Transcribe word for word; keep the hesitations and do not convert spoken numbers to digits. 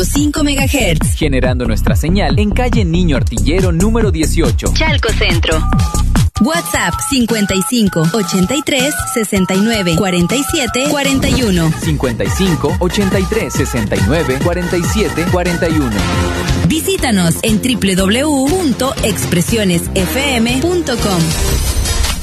cinco megahertz. Generando nuestra señal en calle Niño Artillero número dieciocho, Chalco Centro. WhatsApp cincuenta y cinco, ochenta y tres, sesenta y nueve, cuarenta y siete, cuarenta y uno. cincuenta y cinco, ochenta y tres, sesenta y nueve, cuarenta y siete, cuarenta y uno. Visítanos en doble u doble u doble u punto expresiones f m punto com.